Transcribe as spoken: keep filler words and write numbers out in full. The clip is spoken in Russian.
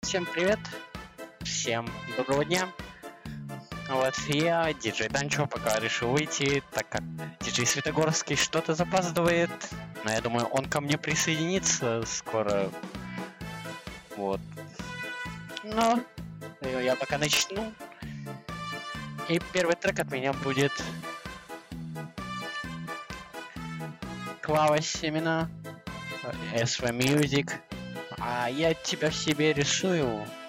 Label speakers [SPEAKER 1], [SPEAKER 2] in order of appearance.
[SPEAKER 1] Всем привет, всем доброго дня. Вот я, диджей Данчо, пока решил выйти, так как диджей Светогорский что-то запаздывает. Но я думаю, он ко мне присоединится скоро. Вот. Но я пока начну. И первый трек от меня будет Клава Семена, эс ви Music. А я тебя в себе рисую.